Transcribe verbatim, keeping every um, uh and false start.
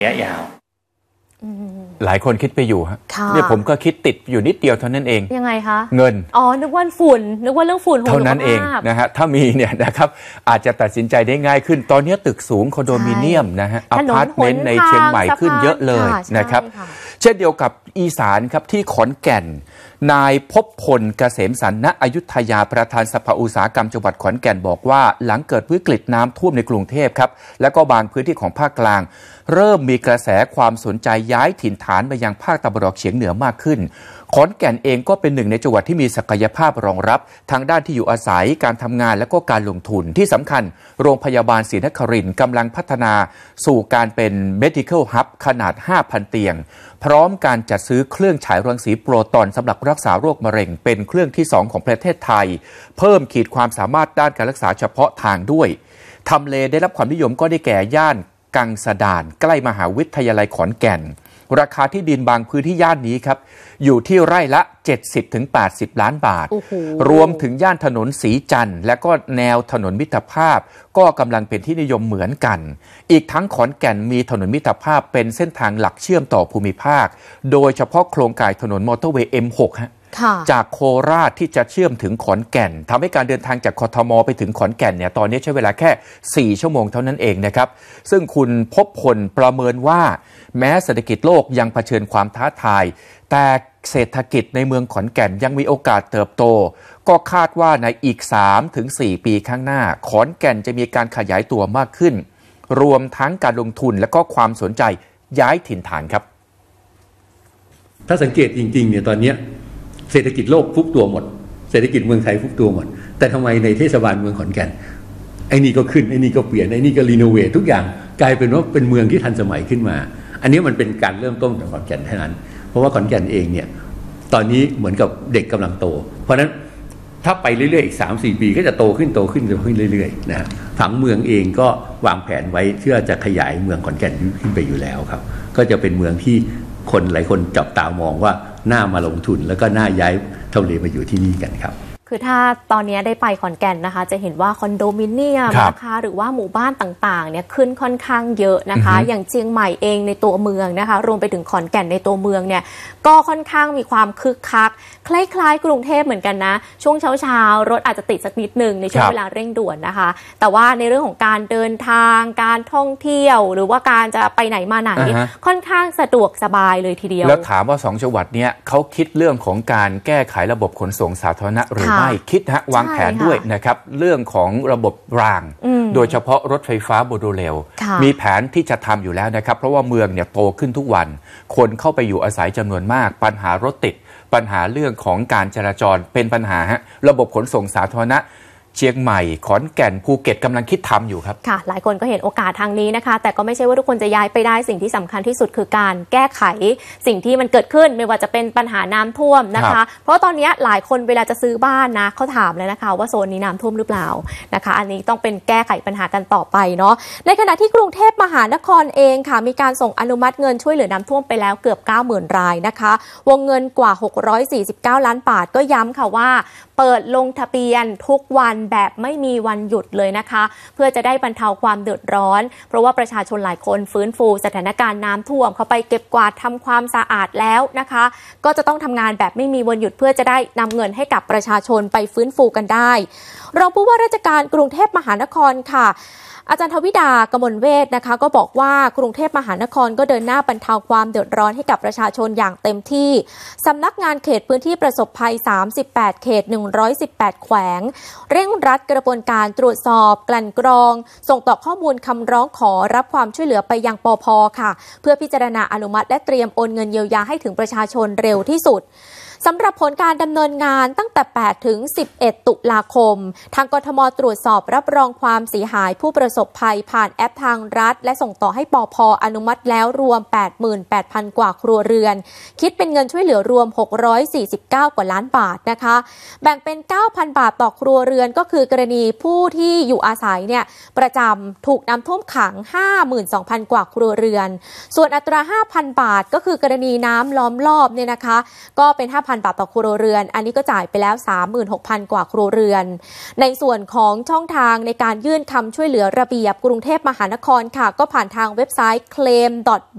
ระยะยาวหลายคนคิดไปอยู่ฮะเนี่ยผมก็คิดติดอยู่นิดเดียวเท่านั้นเองยังไงคะเงินอ๋อนึกว่าฝุ่นนึกว่าเรื่องฝุ่นเท่านั้นเองนะฮะถ้ามีเนี่ยนะครับอาจจะตัดสินใจได้ง่ายขึ้นตอนนี้ตึกสูงคอนโดมิเนียมนะฮะอพาร์ตเมนต์ในเชียงใหม่ขึ้นเยอะเลยนะครับเช่นเดียวกับอีสานครับที่ขอนแก่นนายภพพลเกษมสันณอยุธยาประธานสภาอุตสาหกรรมจังหวัดขอนแก่นบอกว่าหลังเกิดวิกฤตน้ำท่วมในกรุงเทพครับและก็บางพื้นที่ของภาคกลางเริ่มมีกระแสความสนใจย้ายถิ่นฐานมายังภาคตะวันออกเฉียงเหนือมากขึ้นขอนแก่นเองก็เป็นหนึ่งในจังหวัดที่มีศักยภาพรองรับทางด้านที่อยู่อาศัยการทำงานและก็การลงทุนที่สำคัญโรงพยาบาลศรีนครินทร์กำลังพัฒนาสู่การเป็น medical hub ขนาด ห้าพัน เตียงพร้อมการจัดซื้อเครื่องฉายรังสีโปรตอนสำหรับรักษาโรคมะเร็งเป็นเครื่องที่สองของประเทศไทยเพิ่มขีดความสามารถด้านการรักษาเฉพาะทางด้วยทำเลได้รับความนิยมก็ได้แก่ย่านกังสดานใกล้มหาวิทยาลัยขอนแก่นราคาที่ดินบางพื้นที่ย่านนี้ครับอยู่ที่ไร่ละ เจ็ดสิบถึงแปดสิบ ล้านบาทรวมถึงย่านถนนศรีจันทร์และก็แนวถนนมิตรภาพก็กำลังเป็นที่นิยมเหมือนกันอีกทั้งขอนแก่นมีถนนมิตรภาพเป็นเส้นทางหลักเชื่อมต่อภูมิภาคโดยเฉพาะโครงข่ายถนนมอเตอร์เวย์ เอ็ม หก ฮะจากโคราชที่จะเชื่อมถึงขอนแก่นทำให้การเดินทางจากกทมไปถึงขอนแก่นเนี่ยตอนนี้ใช้เวลาแค่สี่ชั่วโมงเท่านั้นเองนะครับซึ่งคุณภพพลประเมินว่าแม้เศรษฐกิจโลกยังเผชิญความท้าทายแต่เศรษฐกิจในเมืองขอนแก่นยังมีโอกาสเติบโตก็คาดว่าในอีก สามถึงสี่ ปีข้างหน้าขอนแก่นจะมีการขยายตัวมากขึ้นรวมทั้งการลงทุนและก็ความสนใจย้ายถิ่นฐานครับถ้าสังเกตจริงๆเนี่ยตอนนี้เศรษฐกิจโลกฟุบตัวหมดเศรษฐกิจเมืองไทยฟุบตัวหมดแต่ทำไมในเทศบาลเมืองขอนแก่นไอ้นี่ก็ขึ้นไอ้นี่ก็เปลี่ยนไอ้นี่ก็รีโนเวททุกอย่างกลายเป็นว่าเป็นเมืองที่ทันสมัยขึ้นมาอันนี้มันเป็นการเริ่มต้นของขอนแก่นเท่านั้นเพราะว่าขอนแก่นเองเนี่ยตอนนี้เหมือนกับเด็กกำลังโตเพราะฉะนั้นถ้าไปเรื่อยๆอีก สามสี่ ปีก็จะโตขึ้นโตขึ้นโตขึ้นเรื่อยๆนะผังเมืองเองก็วางแผนไว้เพื่อจะขยายเมืองขอนแก่นขึ้นไปอยู่แล้วครับก็จะเป็นเมืองที่คนหลายคนจับตามองว่าน่ามาลงทุนแล้วก็น่าย้ายทำเลมาอยู่ที่นี่กันครับคือถ้าตอนนี้ได้ไปขอนแก่นนะคะจะเห็นว่าคอนโดมิเนียมนะคะหรือว่าหมู่บ้านต่างๆเนี่ยขึ้นค่อนข้างเยอะนะคะอย่างเชียงใหม่เองในตัวเมืองนะคะรวมไปถึงขอนแก่นในตัวเมืองเนี่ยก็ค่อนข้างมีความคึกคักคล้ายๆกรุงเทพเหมือนกันนะช่วงเช้าๆรถอาจจะติดสักนิดนึงในช่วงเวลาเร่งด่วนนะคะแต่ว่าในเรื่องของการเดินทางการท่องเที่ยวหรือว่าการจะไปไหนมาไหนค่อนข้างสะดวกสบายเลยทีเดียวแล้วถามว่าสองจังหวัดเนี้ยเขาคิดเรื่องของการแก้ไขระบบขนส่งสาธารณะหรือไม่คิดฮะวางแผนด้วยนะครับเรื่องของระบบรางโดยเฉพาะรถไฟฟ้าโมโนเรลมีแผนที่จะทำอยู่แล้วนะครับเพราะว่าเมืองเนี่ยโตขึ้นทุกวันคนเข้าไปอยู่อาศัยจำนวนมากปัญหารถติดปัญหาเรื่องของการจราจรเป็นปัญหาฮะระบบขนส่งสาธารณะเชียงใหม่ขอนแก่นภูเก็ตกำลังคิดทำอยู่ครับค่ะหลายคนก็เห็นโอกาสทางนี้นะคะแต่ก็ไม่ใช่ว่าทุกคนจะย้ายไปได้สิ่งที่สำคัญที่สุดคือการแก้ไขสิ่งที่มันเกิดขึ้นไม่ว่าจะเป็นปัญหาน้ำท่วมนะคะเพราะตอนนี้หลายคนเวลาจะซื้อบ้านนะเขาถามเลยนะคะว่าโซนนี้น้ำท่วมหรือเปล่านะคะอันนี้ต้องเป็นแก้ไขปัญหากันต่อไปเนาะในขณะที่กรุงเทพมหานครเองค่ะมีการส่งอนุมัติเงินช่วยเหลือน้ำท่วมไปแล้วเกือบ เก้าหมื่น รายนะคะวงเงินกว่าหกร้อยสี่สิบเก้าล้านบาทก็ย้ำค่ะว่าเปิดลงทะเบียนทุกวันแบบไม่มีวันหยุดเลยนะคะเพื่อจะได้บรรเทาความเดือดร้อนเพราะว่าประชาชนหลายคนฟื้นฟูสถานการณ์น้ำท่วมเขาไปเก็บกวาดทำความสะอาดแล้วนะคะก็จะต้องทำงานแบบไม่มีวันหยุดเพื่อจะได้นำเงินให้กับประชาชนไปฟื้นฟูกันได้รองผู้ว่าราชการกรุงเทพมหานครค่ะอาจารย์ทวิดากมลเวชนะคะก็บอกว่ากรุงเทพมหานครก็เดินหน้าบรรเทาความเดือดร้อนให้กับประชาชนอย่างเต็มที่สำนักงานเขตพื้นที่ประสบภัยสามสิบแปดเขตหนึ่งร้อยสิบแปดแขวงเร่งรัดกระบวนการตรวจสอบกลั่นกรองส่งต่อข้อมูลคำร้องขอรับความช่วยเหลือไปยังปภ.ค่ะเพื่อพิจารณาอนุมัติและเตรียมโอนเงินเยียวยาให้ถึงประชาชนเร็วที่สุดสำหรับผลการดำเนินงานตั้งแต่แปดถึงสิบเอ็ดตุลาคมทางกทม.ตรวจสอบรับรองความเสียหายผู้ประสบภัยผ่านแอปทางรัฐและส่งต่อให้ปภ.อนุมัติแล้วรวม แปดหมื่นแปดพัน กว่าครัวเรือนคิดเป็นเงินช่วยเหลือรวมหกร้อยสี่สิบเก้ากว่าล้านบาทนะคะแบ่งเป็น เก้าพัน บาทต่อครัวเรือนก็คือกรณีผู้ที่อยู่อาศัยเนี่ยประจำถูกน้ำท่วมขัง ห้าหมื่นสองพัน กว่าครัวเรือนส่วนอัตรา ห้าพัน บาทก็คือกรณีน้ำล้อมรอบเนี่ยนะคะก็เป็น ห้าพัน บาทต่อครัวเรือนอันนี้ก็จ่ายไปแล้ว สามหมื่นหกพัน กว่าครัวเรือนในส่วนของช่องทางในการยื่นคำช่วยเหลือระเบียบกรุงเทพมหานครค่ะก็ผ่านทางเว็บไซต์ เคลม ดอท